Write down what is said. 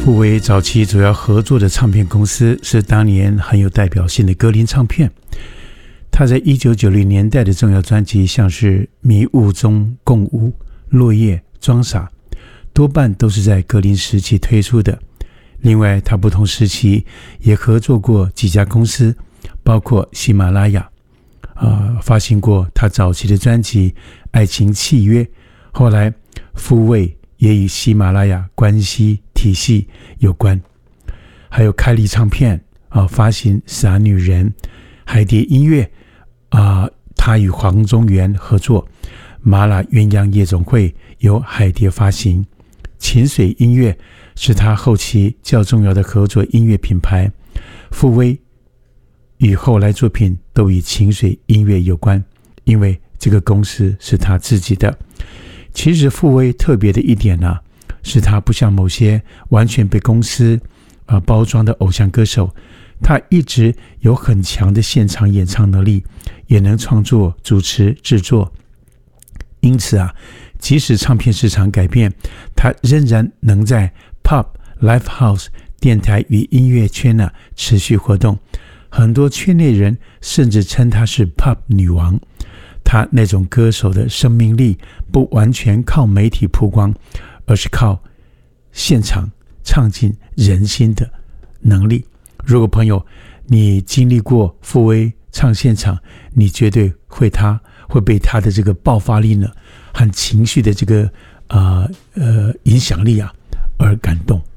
傅威早期主要合作的唱片公司是当年很有代表性的格林唱片。他在1990年代的重要专辑像是《迷雾中共舞》、《落叶》、《装傻》，多半都是在格林时期推出的。另外，他不同时期也合作过几家公司，包括喜马拉雅，发行过他早期的专辑《爱情契约》。后来，傅威也与喜马拉雅关系体系有关。还有开立唱片发行《傻女人》，海蝶音乐他与黄宗元合作，麻辣鸳鸯夜总会由海蝶发行，琴水音乐是他后期较重要的合作音乐品牌。傅威与后来作品都与琴水音乐有关，因为这个公司是他自己的。其实傅威特别的一点是他不像某些完全被公司包装的偶像歌手，他一直有很强的现场演唱能力，也能创作、主持、制作。因此即使唱片市场改变，他仍然能在 Pub、Live House、电台与音乐圈持续活动。很多圈内人甚至称她是 Pub 女王。她那种歌手的生命力不完全靠媒体曝光，而是靠现场唱进人心的能力。如果朋友你经历过傅威唱现场，你绝对会被他的这个爆发力和情绪的这个影响力而感动。